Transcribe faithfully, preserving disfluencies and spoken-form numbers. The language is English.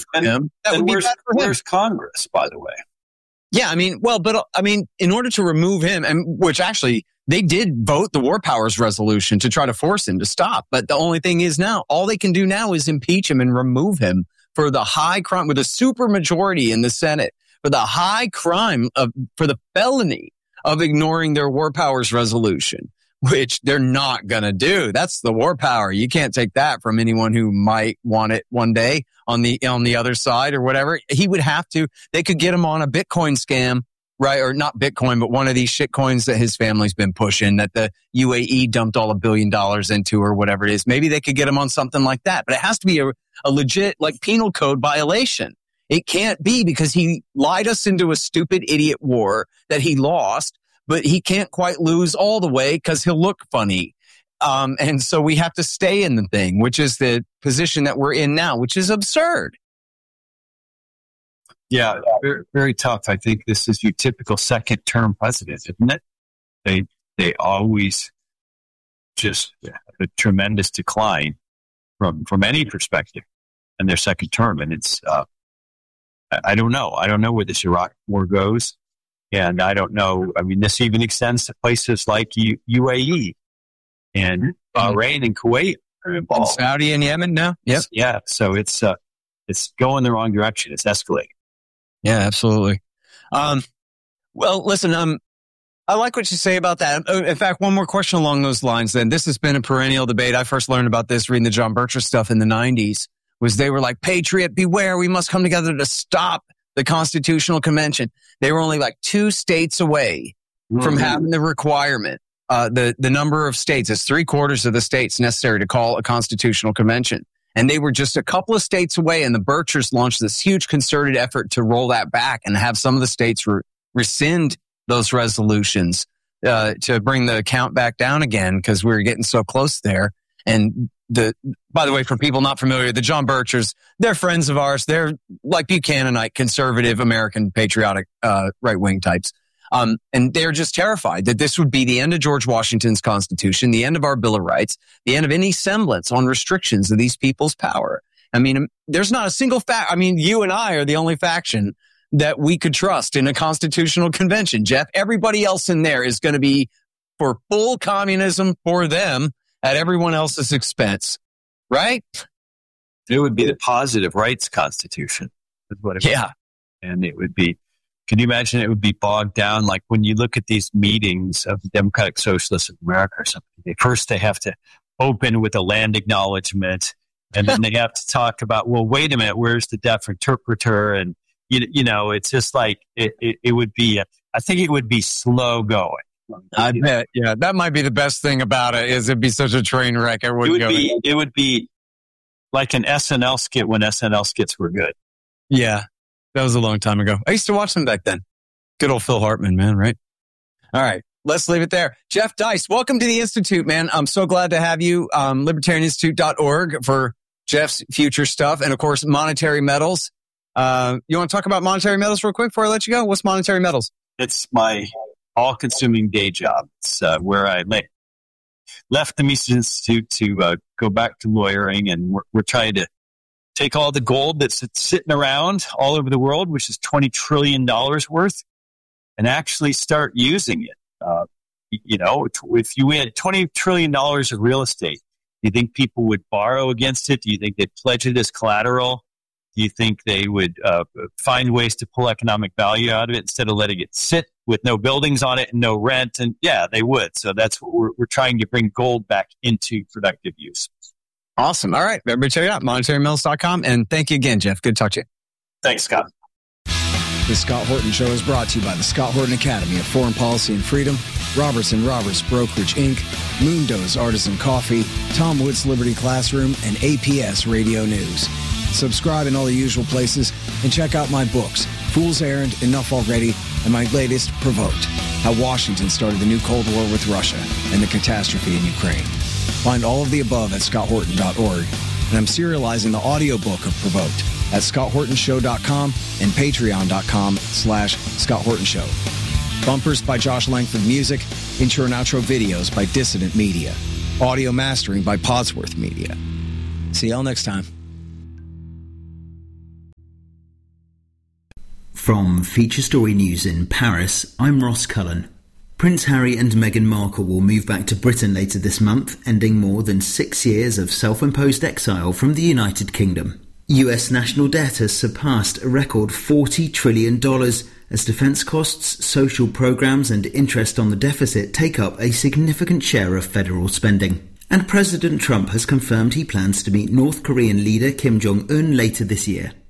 remove and, him, that would be where's, bad for him. Where's Congress, by the way? Yeah, I mean, well, but I mean, in order to remove him, and which actually they did vote the War Powers resolution to try to force him to stop. But the only thing is now, all they can do now is impeach him and remove him for the high crime with a super majority in the Senate for the high crime of, for the felony of ignoring their War Powers resolution, which they're not going to do. That's the war power. You can't take that from anyone who might want it one day on the, on the other side or whatever. He would have to, they could get him on a Bitcoin scam, right? Or not Bitcoin, but one of these shit coins that his family's been pushing that the U A E dumped all a billion dollars into or whatever it is. Maybe they could get him on something like that, but it has to be a, a legit like penal code violation. It can't be because he lied us into a stupid idiot war that he lost, but he can't quite lose all the way because he'll look funny. Um, and so we have to stay in the thing, which is the position that we're in now, which is absurd. Yeah, very, very tough. I think this is your typical second term president, isn't it? They, they always just have a tremendous decline from, from any perspective in their second term. And it's, uh, I don't know. I don't know where this Iraq war goes. And I don't know. I mean, this even extends to places like U- UAE and Bahrain and Kuwait are involved. And Saudi and Yemen now. Yep. Yeah. So it's, uh, it's going the wrong direction. It's escalating. Yeah, absolutely. Um, well, listen, um, I like what you say about that. In fact, one more question along those lines then. This has been a perennial debate. I first learned about this reading the John Bircher stuff in the nineties. Was they were like, Patriot, beware, we must come together to stop the Constitutional Convention. They were only like two states away mm-hmm. from having the requirement. Uh, the, the number of states, it's three quarters of the states necessary to call a Constitutional Convention. And they were just a couple of states away, and the Birchers launched this huge concerted effort to roll that back and have some of the states re- rescind those resolutions uh, to bring the count back down again because we were getting so close there. And the, by the way, for people not familiar, the John Birchers, they're friends of ours. They're like Buchananite, conservative, American, patriotic, uh, right-wing types. Um, and they're just terrified that this would be the end of George Washington's Constitution, the end of our Bill of Rights, the end of any semblance on restrictions of these people's power. I mean, there's not a single fact. I mean, you and I are the only faction that we could trust in a constitutional convention, Jeff. Everybody else in there is going to be for full communism for them at everyone else's expense, right? It would be the positive rights constitution. Is what it yeah. Would. And it would be, can you imagine it would be bogged down? Like when you look at these meetings of the Democratic Socialists of America or something, they, first they have to open with a land acknowledgement, and then they have to talk about, well, wait a minute, where's the deaf interpreter? And, you, you know, it's just like, it, it, it would be, I think it would be slow going. I bet, yeah, that might be the best thing about it. Is it'd be such a train wreck. It would, it would go be. It would be like an S N L skit when S N L skits were good. Yeah, that was a long time ago. I used to watch them back then. Good old Phil Hartman, man. Right? All right, let's leave it there. Jeff Deist, welcome to the Institute, man. I'm so glad to have you. Um, libertarian institute dot org for Jeff's future stuff, and of course, Monetary Metals. Uh, you want to talk about Monetary Metals real quick before I let you go? What's Monetary Metals? It's my all-consuming day job. It's uh, where I le- left the Mises Institute to uh, go back to lawyering, and we're, we're trying to take all the gold that's sitting around all over the world, which is twenty trillion dollars worth, and actually start using it. Uh, you know, if you had twenty trillion dollars of real estate, do you think people would borrow against it? Do you think they'd pledge it as collateral? Do you think they would uh, find ways to pull economic value out of it instead of letting it sit with no buildings on it and no rent? And yeah, they would. So that's what we're, we're trying to bring gold back into productive use. Awesome. All right. Everybody check it out, monetary metals dot com. And thank you again, Jeff. Good to talk to you. Thanks, Scott. The Scott Horton Show is brought to you by the Scott Horton Academy of Foreign Policy and Freedom, Roberts and Roberts Brokerage, Incorporated, Moondo's Artisan Coffee, Tom Wood's Liberty Classroom, and A P S Radio News. Subscribe in all the usual places and check out my books, Fool's Errand, Enough Already, and my latest, Provoked, How Washington Started the New Cold War with Russia and the Catastrophe in Ukraine. Find all of the above at scott horton dot org, and I'm serializing the audiobook of Provoked at scott horton show dot com and patreon dot com slash Scott Horton Show. Bumpers by Josh Langford Music, intro and outro videos by Dissident Media, audio mastering by Podsworth Media. See y'all next time. From Feature Story News in Paris, I'm Ross Cullen. Prince Harry and Meghan Markle will move back to Britain later this month, ending more than six years of self-imposed exile from the United Kingdom. U S national debt has surpassed a record forty trillion dollars as defence costs, social programmes and interest on the deficit take up a significant share of federal spending. And President Trump has confirmed he plans to meet North Korean leader Kim Jong-un later this year.